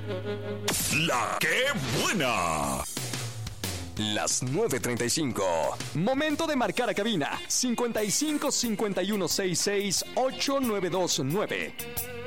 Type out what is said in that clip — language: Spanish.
La que buena. Las 9:35. Momento de marcar a cabina. 55 51 66 8929.